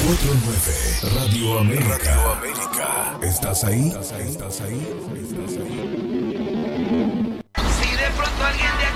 949 Radio América. Radio América. ¿Estás ahí? ¿Estás ahí? ¿Estás ahí? Si de pronto alguien de